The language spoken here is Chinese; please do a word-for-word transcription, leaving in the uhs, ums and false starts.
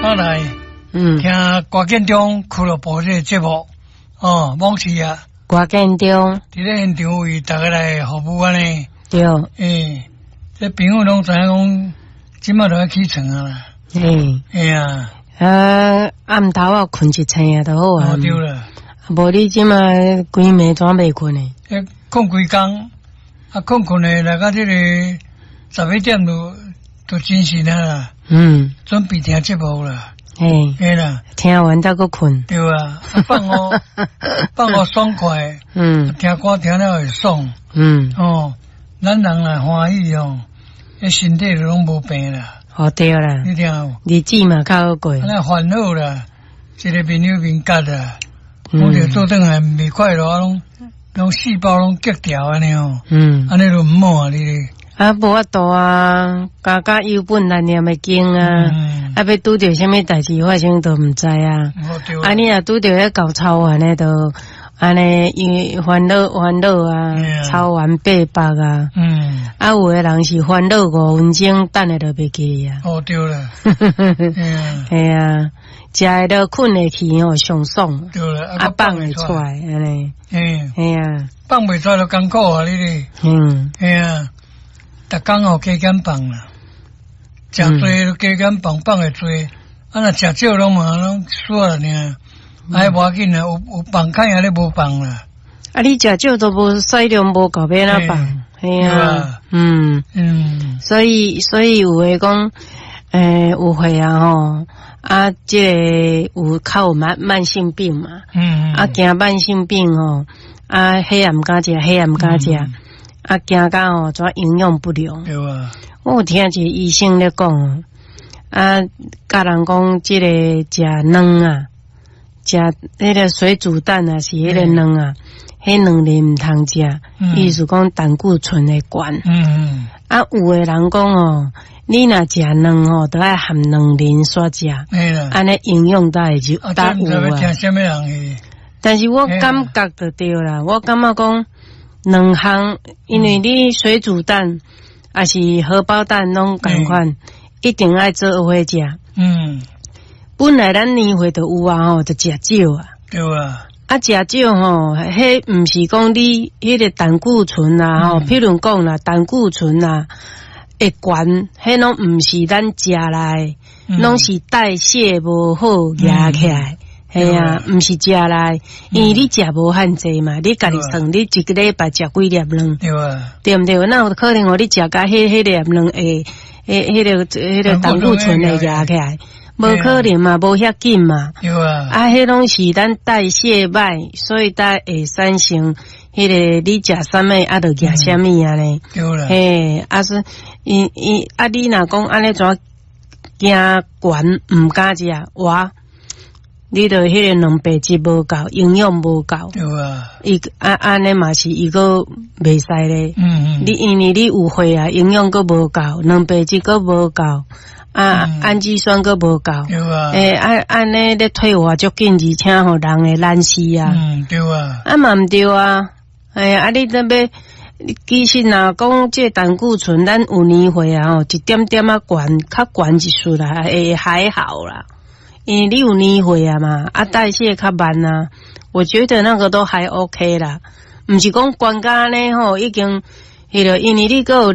我来，嗯，听郭建中俱乐部这个节目，哦，往时啊， 郭建中， 伫咧现场为大家来服务安尼。 对， 诶，这朋友拢知影讲，即马都要起床啊啦。 诶， 哎呀， 啊，暗头啊困一醒啊，就好啊。 哦对啦， 无你即马规暝怎袂困诶？ 诶，困规工，啊困困诶，来到这个十一点就就精神啊啦。嗯，准备听节目啦。 嘿， 嘿啦， 听完再个困。 对啊，啊放学放学爽快。嗯，听歌听了会爽。嗯，哦，咱人来欢喜哦，迄身体就拢无病啦。 哦对啦， 你听有？ 日子嘛较好过。 咱烦恼啦，一个面有面角啦，我着做转来袂快乐，拢拢细胞拢结掉安尼哦。嗯，安尼就毋好啊，你咧。 啊，无法度啊，家家有本难念的经啊，嗯、啊，要拄着什么代志发生都毋知啊。啊，你若拄着迄搞操完的都安尼，因为烦恼烦恼啊，操完八百啊。嗯。啊，有的人是烦恼五分钟，等下就袂记啊。 哦，对了。 嗯。系啊，食的都困会去哦，上爽。 对了， 啊，放会出来安尼。 嗯。 系啊。 放袂出来就艰苦啊，你咧。嗯。系啊。逐工哦加减放啦，食多就加减放，放会多，啊若食少拢嘛拢输了呢，哎无要紧啦，有有放开也咧无放啦。啊， 你食少都无使量无够要哪放？系啊，嗯嗯，所以所以有诶讲，诶有会啊吼，啊即个有较有慢慢性病嘛，嗯啊惊慢性病吼，啊黑暗加食，黑暗加食。啊，惊到吼，怎营养不良？ 对啊， 我有听一个医生咧讲，啊，甲人讲即个食卵啊，食迄个水煮蛋啊，是迄个卵啊，迄两粒毋通食，意思讲胆固醇会悬。嗯嗯。啊，有诶人讲哦，你若食卵吼，都爱含两磷煞食，安尼营养才会就才有啊。 听什么人去？ 但是我感觉就对啦，我感觉讲。两项，因为你水煮蛋还是荷包蛋拢共款，嗯、一定爱做伙食。嗯，本来咱年岁就有啊吼，就食少啊。对啊。啊，食少吼，迄毋是讲你迄个胆固醇啊吼，譬如讲啦，胆固醇啊会悬，迄拢毋是咱食来，拢、嗯、是代谢无好压起来。系啊，毋是食来，因为你食无限济嘛，你家己算，你一个礼拜食几粒卵，对啊，对毋对？那有可能哦，你食甲迄迄粒卵会，迄迄个迄个胆固醇会压起来，无可能嘛，无遐紧嘛，对啊，啊，迄拢是咱代谢歹，所以才会产生迄个你食啥物啊，就食啥物啊咧，对啦，嘿，啊是，因因啊，你若讲安尼怎惊悬毋敢食哇？你著迄个蛋白质无够，营养无够，对啊。伊安安尼嘛是伊个袂使咧。嗯嗯。你因为你有血啊，营养个无够，蛋白质个无够，啊，嗯、氨基酸个无够。对啊。诶，安安尼咧退化足紧，而且吼人会懒死啊。嗯，对啊。啊嘛毋对啊，哎呀，啊你这要，其实若讲这胆固醇，咱有年岁啊吼，一点点啊悬，较悬一丝啦，会还好啦。因为你有年岁啊嘛，啊代谢较慢啊，我觉得那个都还 OK 啦，毋是讲悬甲呢吼，已经迄个，因为你个有